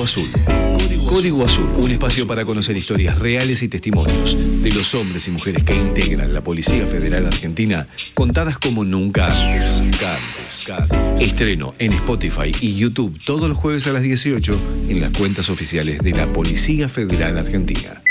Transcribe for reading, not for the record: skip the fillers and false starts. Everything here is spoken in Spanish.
Azul. Código Azul, un espacio para conocer historias reales y testimonios de los hombres y mujeres que integran la Policía Federal Argentina, contadas como nunca antes. Estreno en Spotify y YouTube todos los jueves a las 18 en las cuentas oficiales de la Policía Federal Argentina.